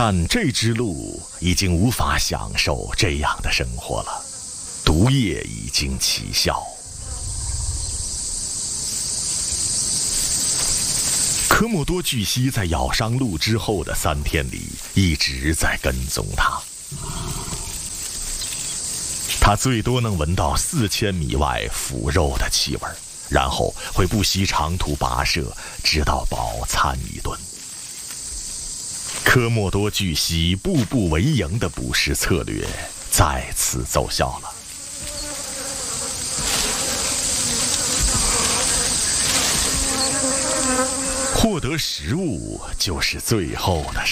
但这只鹿已经无法享受这样的生活了，毒液已经起效。科莫多巨蜥在咬伤鹿之后的3天里一直在跟踪它，它最多能闻到4000米外腐肉的气味，然后会不惜长途跋涉，直到饱餐一顿。科莫多巨蜥步步为营的捕食策略再次奏效了。获得食物就是最后的